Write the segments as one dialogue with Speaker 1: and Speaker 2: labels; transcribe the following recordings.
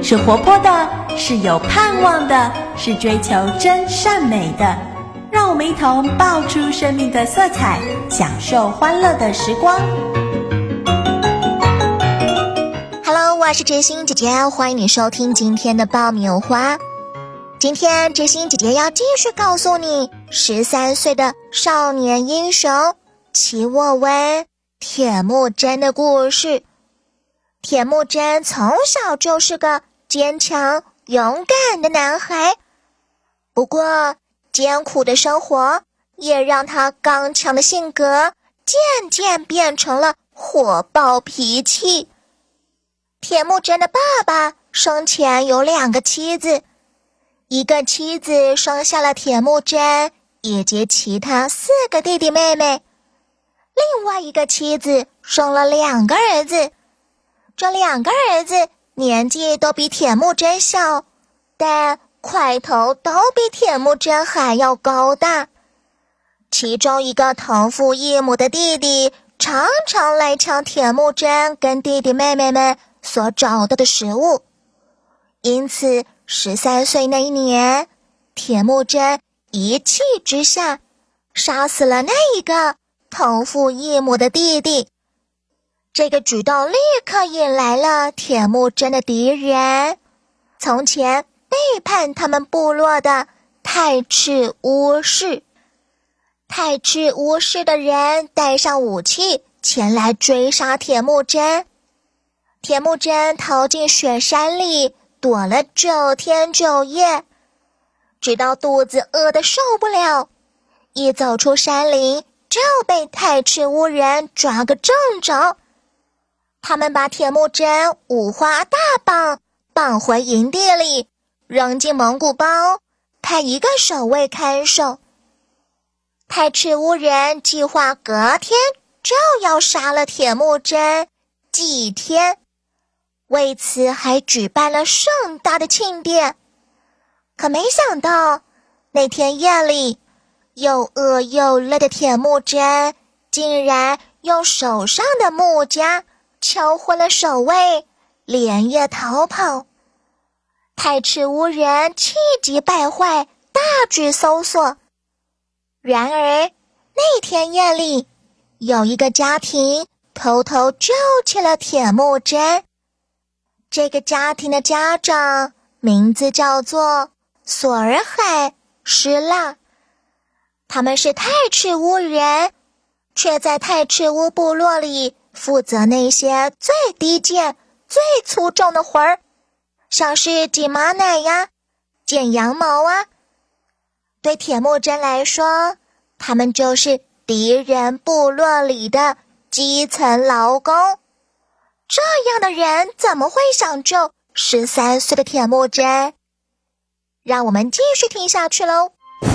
Speaker 1: 是活泼的，是有盼望的，是追求真善美的。让我们一同爆出生命的色彩，享受欢乐的时光。
Speaker 2: Hello， 我是知心姐姐，欢迎你收听今天的爆米花。今天知心姐姐要继续告诉你13岁的少年英雄齐沃温铁木真的故事。铁木真从小就是个坚强勇敢的男孩，不过艰苦的生活也让他刚强的性格渐渐变成了火爆脾气。铁木真的爸爸生前有2个妻子，一个妻子生下了铁木真以及其他4个弟弟妹妹，另外一个妻子生了2个儿子。这2个儿子年纪都比铁木真小，但块头都比铁木真还要高大。其中一个同父异母的弟弟常常来抢铁木真跟弟弟妹妹们所找到的食物，因此13岁那一年，铁木真一气之下杀死了那一个同父异母的弟弟。这个举动立刻引来了铁木真的敌人，从前背叛他们部落的太赤巫氏。太赤巫氏的人带上武器前来追杀铁木真。铁木真逃进雪山里躲了9天9夜，直到肚子饿得受不了，一走出山林就被太赤巫人抓个正着。他们把铁木真五花大绑回营地里，扔进蒙古包，派一个守卫看守。太赤巫人计划隔天就要杀了铁木真，祭天，为此还举办了盛大的庆典。可没想到那天夜里，又饿又累的铁木真竟然用手上的木枷敲昏了守卫，连夜逃跑。太赤巫人气急败坏，大举搜索。然而那天夜里，有一个家庭偷偷救起了铁木真。这个家庭的家长名字叫做索尔海施腊，他们是太赤巫人，却在太赤巫部落里负责那些最低贱最粗重的活儿，像是挤马奶呀，剪羊毛啊。对铁木真来说，他们就是敌人部落里的基层劳工。这样的人怎么会想救13岁的铁木真？让我们继续听下去喽。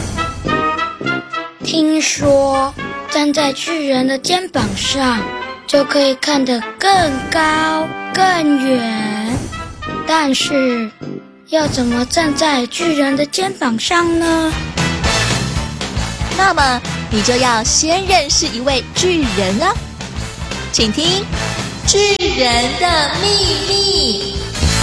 Speaker 3: 听说站在巨人的肩膀上就可以看得更高更远，但是要怎么站在巨人的肩膀上呢？
Speaker 4: 那么你就要先认识一位巨人啊，请听巨人的秘密。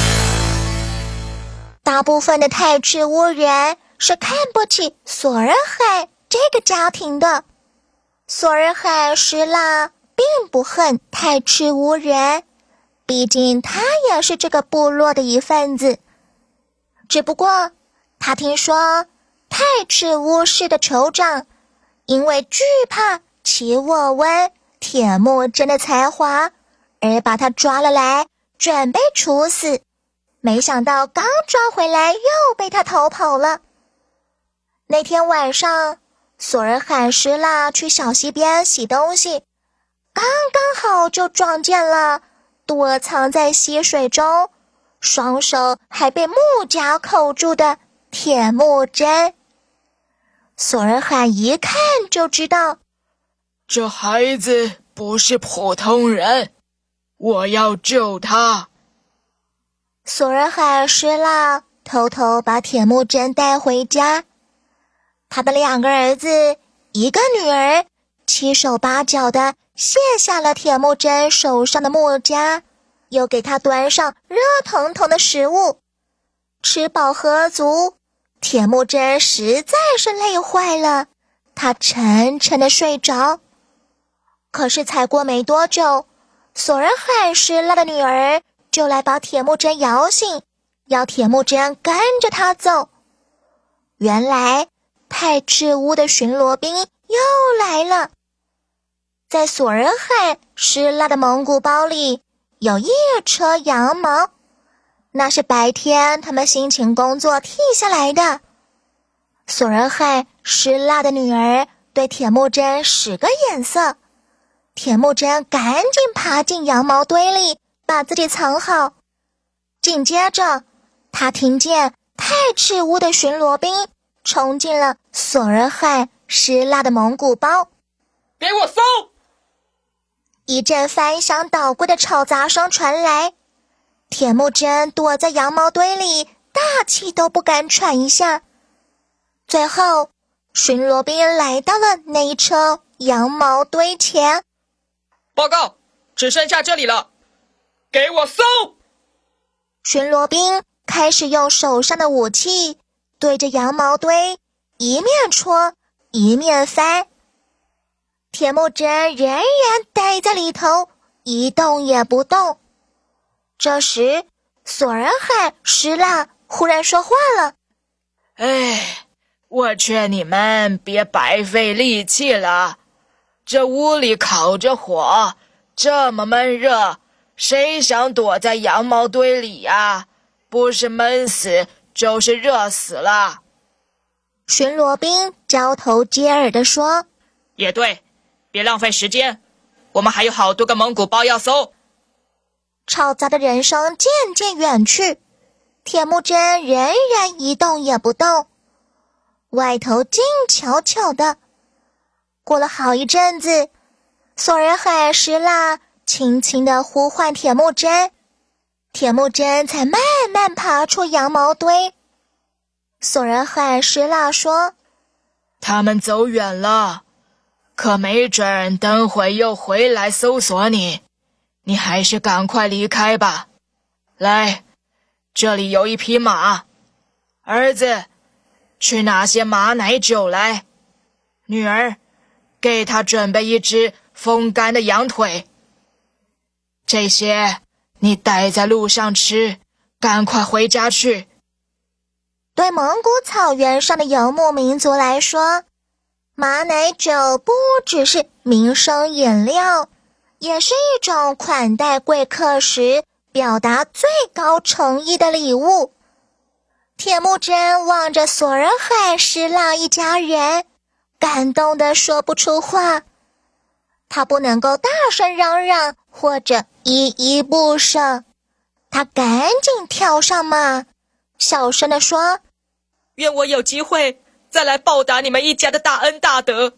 Speaker 2: 大部分的太赤巫人是看不起索尔海这个家庭的。索尔海施腊并不恨太赤巫人，毕竟他也是这个部落的一份子。只不过他听说太赤巫氏的酋长因为惧怕齐沃温铁木真的才华，而把他抓了来准备处死，没想到刚抓回来又被他逃跑了。那天晚上，索尔海施腊去小溪边洗东西，刚刚好就撞见了躲藏在溪水中，双手还被木枷扣住的铁木真。索尔海一看就知道，
Speaker 5: 这孩子不是普通人，我要救他。
Speaker 2: 索尔海施腊偷偷把铁木真带回家，他的2个儿子1个女儿7手8脚的卸下了铁木真手上的木枷， 又给他端上热腾腾的食物。吃饱喝足，铁木真实在是累坏了，她沉沉地睡着。可是才过没多久，索尔海石拉的女儿就来把铁木真摇醒，要铁木真跟着他走。原来太赤乌的巡逻兵又来了。在索尔海石拉的蒙古包里有一车羊毛，那是白天他们辛勤工作剃下来的。索尔海石拉的女儿对铁木真使个眼色，铁木真赶紧爬进羊毛堆里，把自己藏好。紧接着，他听见太赤乌的巡逻兵冲进了索尔海石拉的蒙古包。
Speaker 5: 给我搜！
Speaker 2: 一阵翻箱倒柜的吵杂声传来，铁木真躲在羊毛堆里，大气都不敢喘一下。最后，巡逻兵来到了那一车羊毛堆前。
Speaker 5: 报告，只剩下这里了，给我搜！
Speaker 2: 巡逻兵开始用手上的武器对着羊毛堆一面戳一面翻。铁木真仍然待在里头，一动也不动。这时，索尔海石拉忽然说话了：
Speaker 5: 哎，我劝你们别白费力气了，这屋里烤着火，这么闷热，谁想躲在羊毛堆里呀？不是闷死，就是热死了。
Speaker 2: 巡逻兵交头接耳地说：
Speaker 5: 也对，别浪费时间，我们还有好多个蒙古包要搜。
Speaker 2: 吵杂的人声渐渐远去，铁木真仍然一动也不动，外头静悄悄的。过了好一阵子，索尔海石拉轻轻地呼唤铁木真，铁木真才慢慢爬出羊毛堆。索尔海石拉说：
Speaker 5: 他们走远了，可没准等会又回来搜索你，你还是赶快离开吧。来，这里有一匹马，儿子，去拿些马奶酒来。女儿，给他准备一只风干的羊腿。这些你带在路上吃，赶快回家去。
Speaker 2: 对蒙古草原上的游牧民族来说，马奶酒不只是民生饮料，也是一种款待贵客时表达最高诚意的礼物。铁木真望着索尔海石拉一家人，感动得说不出话。他不能够大声嚷嚷或者依依不舍，他赶紧跳上马，小声地说：
Speaker 5: 愿我有机会再来报答你们一家的大恩大德。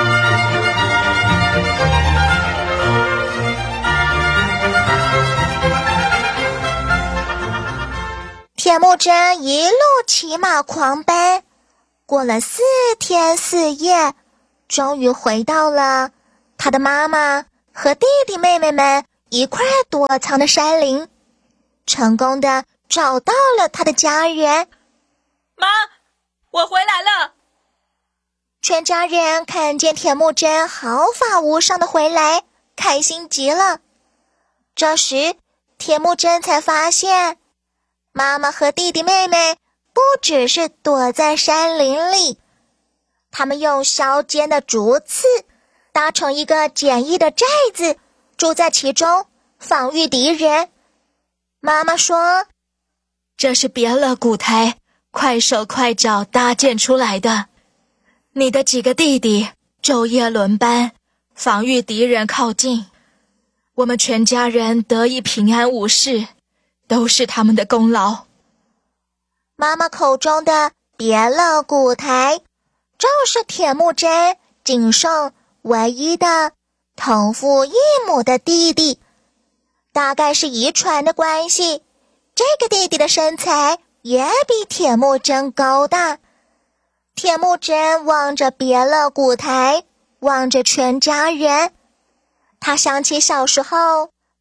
Speaker 2: 铁木真一路骑马狂奔，过了4天4夜，终于回到了他的妈妈和弟弟妹妹们一块躲藏的山林，成功的找到了他的家人。
Speaker 5: 妈，我回来了。
Speaker 2: 全家人看见铁木真毫发无伤的回来，开心极了。这时，铁木真才发现，妈妈和弟弟妹妹不只是躲在山林里，他们用削尖的竹刺搭成一个简易的寨子，住在其中，防御敌人。妈妈说：
Speaker 4: 这是别勒古台快手快脚搭建出来的，你的几个弟弟昼夜轮班，防御敌人靠近，我们全家人得以平安无事，都是他们的功劳。
Speaker 2: 妈妈口中的别勒古台，正是铁木真仅剩唯一的同父异母的弟弟。大概是遗传的关系，这个弟弟的身材也比铁木真高大。铁木真望着别勒古台，望着全家人，他想起小时候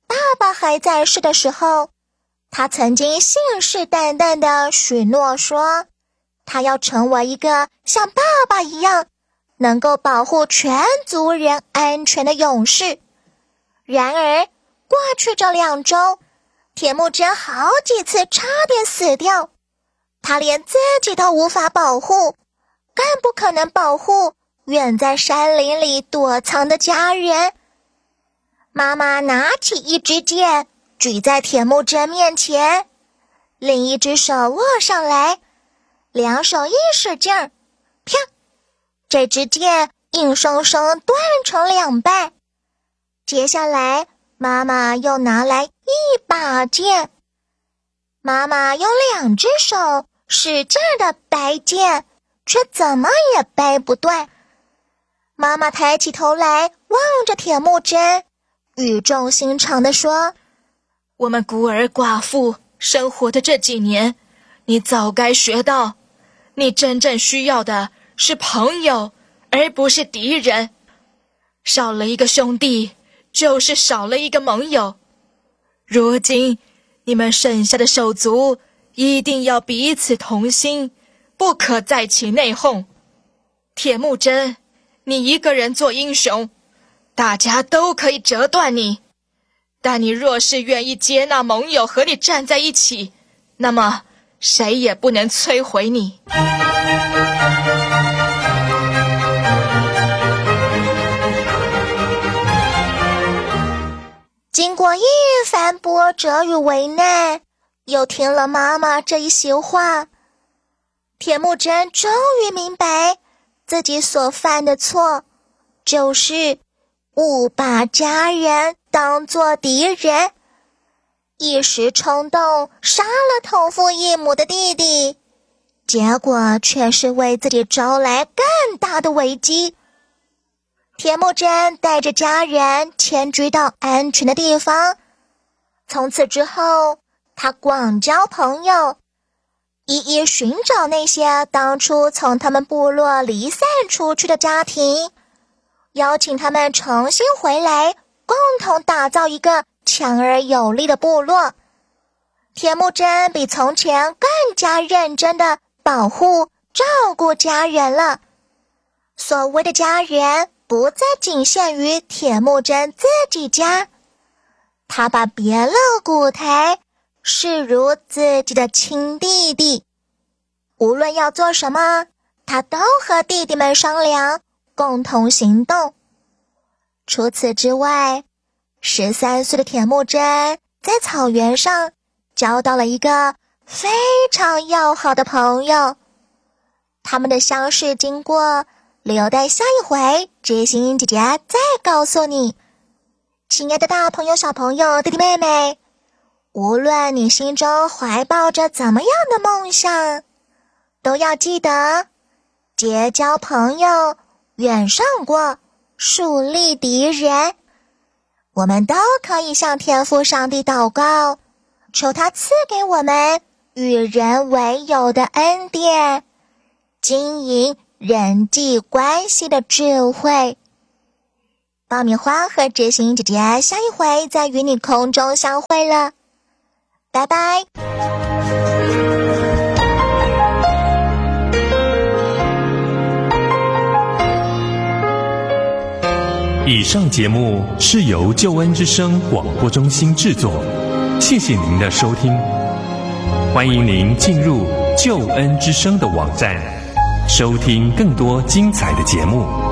Speaker 2: 爸爸还在世的时候，他曾经信誓旦旦地许诺说，他要成为一个像爸爸一样能够保护全族人安全的勇士。然而过去这2周，铁木真好几次差点死掉，他连自己都无法保护，更不可能保护远在山林里躲藏的家人。妈妈拿起一支箭，举在铁木真面前，另一只手握上来，2手一使劲儿，啪！这支箭硬生生断成2半。接下来，妈妈又拿来一把剑。妈妈用2只手使劲地掰剑，却怎么也掰不断。妈妈抬起头来望着铁木真，语重心长地说，
Speaker 4: 我们孤儿寡妇生活的这几年，你早该学到，你真正需要的是朋友，而不是敌人。少了一个兄弟，就是少了一个盟友。如今你们剩下的手足一定要彼此同心，不可再起内讧。铁木真，你一个人做英雄，大家都可以折断你，但你若是愿意接纳盟友和你站在一起，那么谁也不能摧毁你。
Speaker 2: 经过一番波折与为难，又听了妈妈这一席话，铁木真终于明白自己所犯的错，就是误把家人当作敌人，一时冲动杀了同父异母的弟弟，结果却是为自己招来更大的危机。铁木真带着家人迁居到安全的地方，从此之后，他广交朋友，一一寻找那些当初从他们部落离散出去的家庭，邀请他们重新回来，共同打造一个强而有力的部落。铁木真比从前更加认真地保护、照顾家人了。所谓的家人不再仅限于铁木真自己家，他把别勒古台视如自己的亲弟弟，无论要做什么，他都和弟弟们商量，共同行动。除此之外，13岁的铁木真在草原上交到了一个非常要好的朋友，他们的相识经过留待下一回知心姐姐再告诉你。亲爱的大朋友、小朋友、弟弟妹妹，无论你心中怀抱着怎么样的梦想，都要记得结交朋友远胜过树立敌人。我们都可以向天父上帝祷告，求他赐给我们与人为友的恩典，经营人际关系的智慧。爆米花和知心姐姐下一回再与你空中相会了，拜拜。
Speaker 6: 以上节目是由救恩之声广播中心制作，谢谢您的收听。欢迎您进入救恩之声的网站，收听更多精彩的节目。